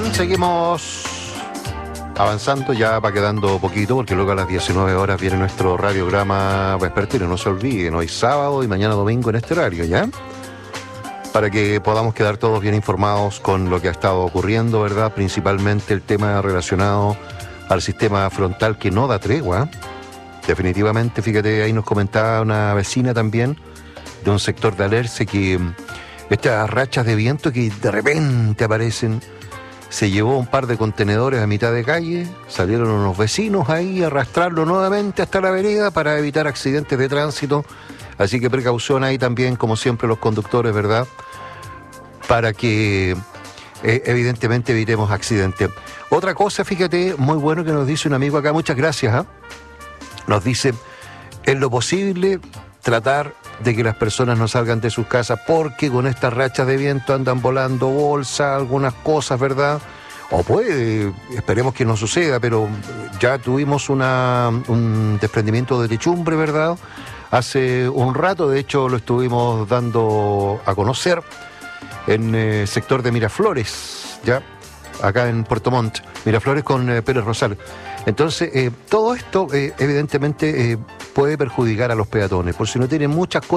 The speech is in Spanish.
seguimos avanzando, ya va quedando poquito, porque luego a las 19 horas viene nuestro radiograma vespertino. No se olviden, hoy sábado y mañana domingo en este horario, ¿ya? Para que podamos quedar todos bien informados con lo que ha estado ocurriendo, ¿verdad? Principalmente el tema relacionado al sistema frontal que no da tregua. Definitivamente, fíjate, ahí nos comentaba una vecina también de un sector de Alerce que estas rachas de viento que de repente aparecen, se llevó un par de contenedores a mitad de calle, salieron unos vecinos ahí a arrastrarlo nuevamente hasta la vereda para evitar accidentes de tránsito. Así que precaución ahí también, como siempre, los conductores, ¿verdad? Para que evidentemente evitemos accidentes. Otra cosa, fíjate, muy bueno que nos dice un amigo acá, muchas gracias, ¿eh? Nos dice, en lo posible, tratar de que las personas no salgan de sus casas porque con estas rachas de viento andan volando bolsas, algunas cosas, ¿verdad? O puede, esperemos que no suceda, pero ya tuvimos un desprendimiento de techumbre, ¿verdad? Hace un rato, de hecho lo estuvimos dando a conocer en el sector de Miraflores, ¿ya? Acá en Puerto Montt, Miraflores con Pérez Rosal. Entonces, todo esto evidentemente puede perjudicar a los peatones, por si no tienen muchas cosas